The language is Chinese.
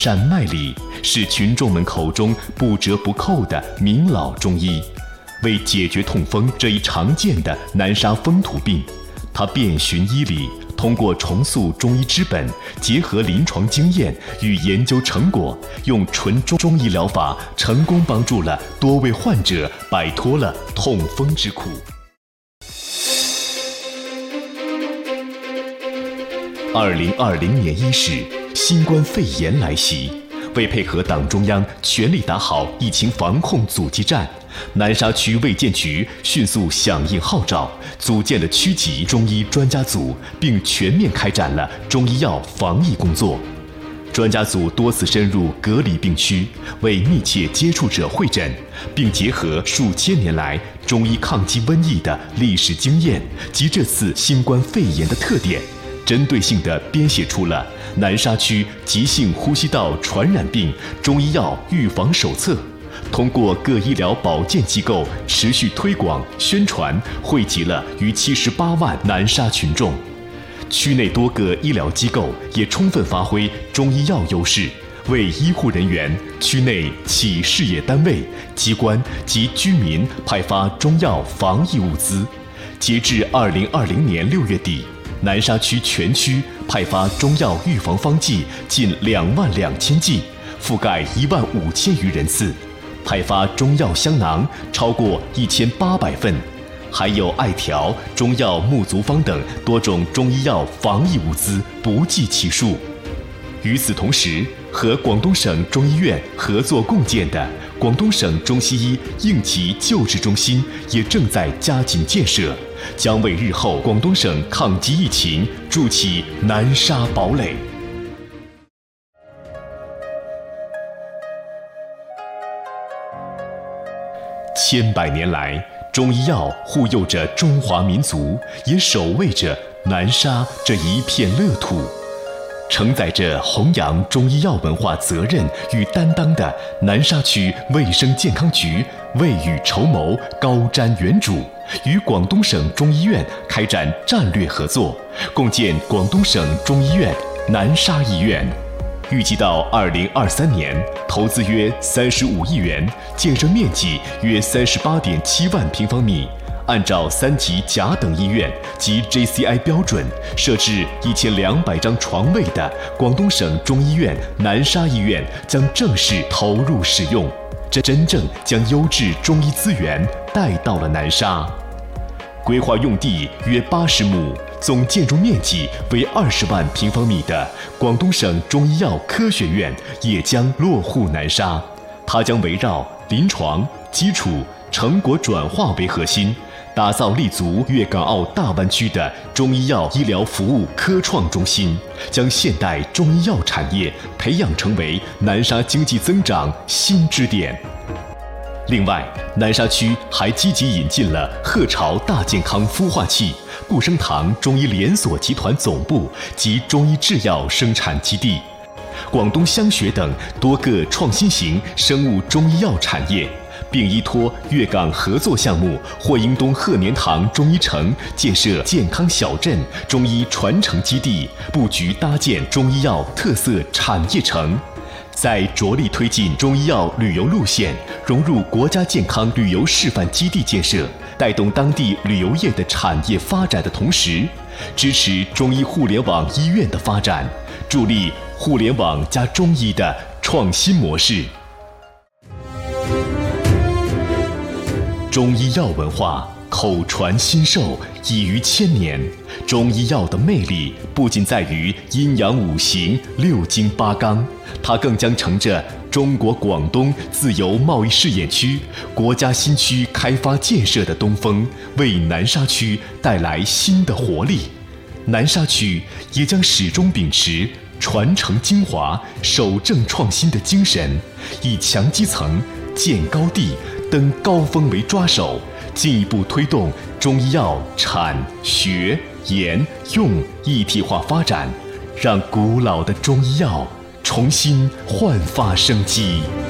山脉里是群众们口中不折不扣的名老中医。为解决痛风这一常见的南沙风土病，他遍寻医理，通过重塑中医之本，结合临床经验与研究成果，用纯中医疗法成功帮助了多位患者摆脱了痛风之苦。2020年伊始，新冠肺炎来袭，为配合党中央全力打好疫情防控阻击战，南沙区卫健局迅速响应号召，组建了区级中医专家组，并全面开展了中医药防疫工作。专家组多次深入隔离病区，为密切接触者会诊，并结合数千年来中医抗击瘟疫的历史经验及这次新冠肺炎的特点，针对性地编写出了南沙区急性呼吸道传染病中医药预防手册，通过各医疗保健机构持续推广宣传，惠及了逾78万南沙群众。区内多个医疗机构也充分发挥中医药优势，为医护人员、区内企事业单位、机关及居民派发中药防疫物资。截至2020年6月底，南沙区全区派发中药预防方剂近22000剂，覆盖15000余人次，派发中药香囊超过1800份，还有艾条、中药木足方等多种中医药防疫物资不计其数。与此同时，和广东省中医院合作共建的广东省中西医应急救治中心也正在加紧建设，将为日后广东省抗击疫情筑起南沙堡垒。千百年来，中医药护佑着中华民族，也守卫着南沙这一片乐土。承载着弘扬中医药文化责任与担当的南沙区卫生健康局未雨绸缪，高瞻远瞩，与广东省中医院开展战略合作，共建广东省中医院南沙医院。预计到2023年，投资约35亿元，建设面积约38.7万平方米。按照3级甲等医院及 JCI 标准，设置1200张床位的广东省中医院南沙医院将正式投入使用，这真正将优质中医资源带到了南沙。规划用地约80亩，总建筑面积为20万平方米的广东省中医药科学院也将落户南沙。它将围绕临床、基础、成果转化为核心，打造立足粤港澳大湾区的中医药医疗服务科创中心，将现代中医药产业培养成为南沙经济增长新支点。另外，南沙区还积极引进了鹤巢大健康孵化器、顾生堂中医连锁集团总部及中医制药生产基地、广东香学等多个创新型生物中医药产业，并依托粤港合作项目霍英东鹤年堂中医城建设健康小镇、中医传承基地，布局搭建中医药特色产业城。在着力推进中医药旅游路线融入国家健康旅游示范基地建设，带动当地旅游业的产业发展的同时，支持中医互联网医院的发展，助力互联网加中医的创新模式。中医药文化口传心授已逾1000年，中医药的魅力不仅在于阴阳五行、6经8纲，它更将乘着中国广东自由贸易试验区、国家新区开发建设的东风，为南沙区带来新的活力。南沙区也将始终秉持传承精华、守正创新的精神，以强基层、建高地、登高峰为抓手，进一步推动中医药产、学、研、用一体化发展，让古老的中医药重新焕发生机。